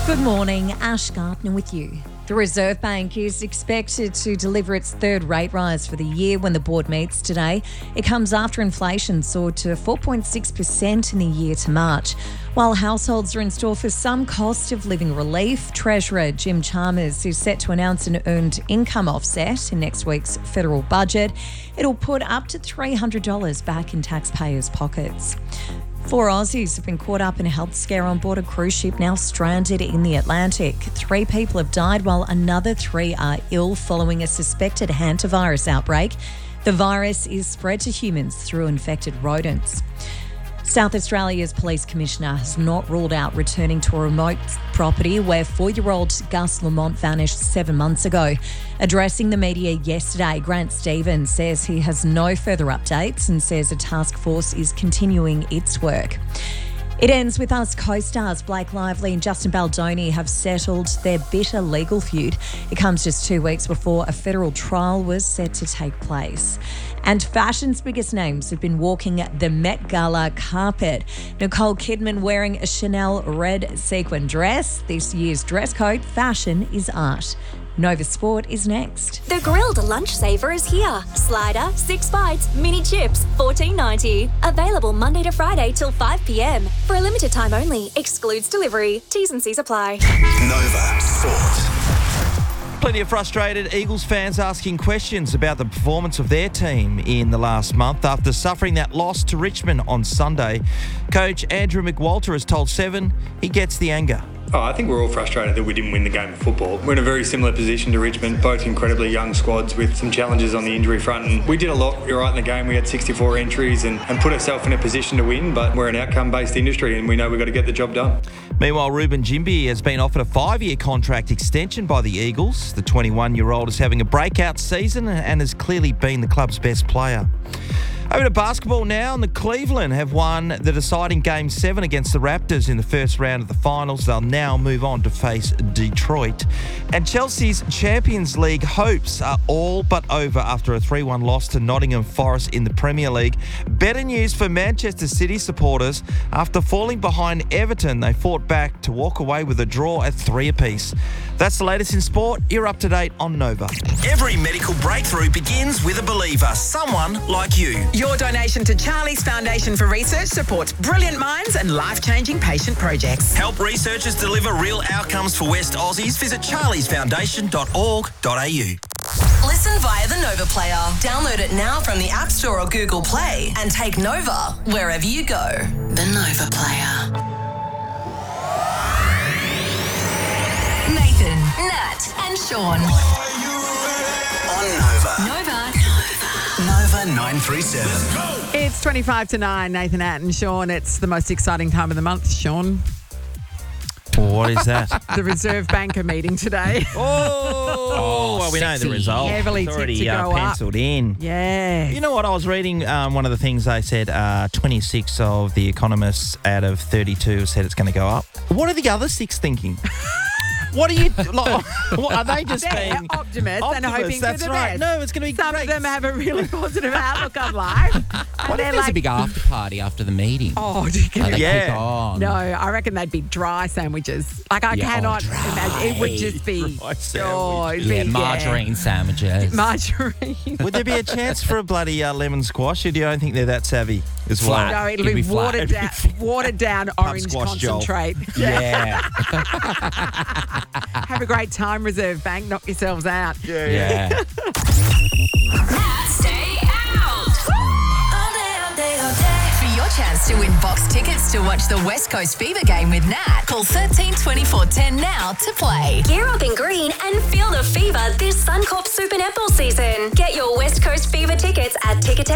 Good morning, Ash Gardner with you. The Reserve Bank is expected to deliver its third rate rise for the year when the board meets today. It comes after inflation soared to 4.6% in the year to March. While households are in store for some cost of living relief, Treasurer Jim Chalmers is set to announce an earned income offset in next week's federal budget. It'll put up to $300 back in taxpayers' pockets. 4 Aussies have been caught up in a health scare on board a cruise ship now stranded in the Atlantic. 3 people have died while another 3 are ill following a suspected hantavirus outbreak. The virus is spread to humans through infected rodents. South Australia's Police Commissioner has not ruled out returning to a remote property where 4-year-old Gus Lamont vanished 7 months ago. Addressing the media yesterday, Grant Stevens says he has no further updates and says a task force is continuing its work. It ends with us co-stars Blake Lively and Justin Baldoni have settled their bitter legal feud. It comes just 2 weeks before a federal trial was set to take place. And fashion's biggest names have been walking the Met Gala carpet. Nicole Kidman wearing a Chanel red sequin dress. This year's dress code, fashion is art. Nova Sport is next. The grilled lunch saver is here. Slider, 6 bites, mini chips, $14.90. Available Monday to Friday till 5 p.m. For a limited time only. Excludes delivery. T's and C's apply. Nova Sport. Plenty of frustrated Eagles fans asking questions about the performance of their team in the last month after suffering that loss to Richmond on Sunday. Coach Andrew McWalter has told Seven he gets the anger. I think we're all frustrated that we didn't win the game of football. We're in a very similar position to Richmond, both incredibly young squads with some challenges on the injury front. And we did a lot right in the game. We had 64 entries and put ourselves in a position to win, but we're an outcome-based industry and we know we've got to get the job done. Meanwhile, Ruben Jimby has been offered a 5-year contract extension by the Eagles. The 21-year-old is having a breakout season and has clearly been the club's best player. Over to basketball now, and the Cleveland have won the deciding Game 7 against the Raptors in the first round of the finals. They'll now move on to face Detroit. And Chelsea's Champions League hopes are all but over after a 3-1 loss to Nottingham Forest in the Premier League. Better news for Manchester City supporters. After falling behind Everton, they fought back to walk away with a draw at 3 apiece. That's the latest in sport. You're up to date on Nova. Every medical breakthrough begins with a believer, someone like you. Your donation to Charlie's Foundation for Research supports brilliant minds and life-changing patient projects. Help researchers deliver real outcomes for West Aussies. Visit charliesfoundation.org.au. Listen via the Nova Player. Download it now from the App Store or Google Play and take Nova wherever you go. The Nova Player. Nathan, Nat and Sean. On Nova. Nova. Nova 937. It's 25 to 9, Nathan, Nat and Sean. It's the most exciting time of the month, Sean. What is that? The Reserve Bank are meeting today. Well, we know the result. Heavily it's already tipped to go penciled in. Yeah. You know what? I was reading one of the things they said 26 of the economists out of 32 said it's going to go up. What are the other 6 thinking? What are you like? Are they just They're being optimists and hoping That's for the right. best. No, it's going to be Some great. of them have a really positive outlook on life. What if there's a big after party after the meeting? Oh, do you Like they Yeah. kick on. No, I reckon they'd be dry sandwiches. Like, I cannot imagine. It would just be... Dry sandwich. Oh, it'd Yeah, be, margarine sandwiches. Margarine. Would there be a chance for a bloody lemon squash, or do you don't think they're that savvy as well? Flat. No, it'll It'd be, be flat. watered down orange squash, Joel. concentrate. Yeah. Have a great time, Reserve Bank. Knock yourselves out. Yeah. Stay out. For your chance to win box tickets to watch the West Coast Fever game with Nat, call 13 24 10 now to play. Gear up in green and feel the fever this Suncorp Super Netball season. Get your West Coast Fever tickets at Ticketek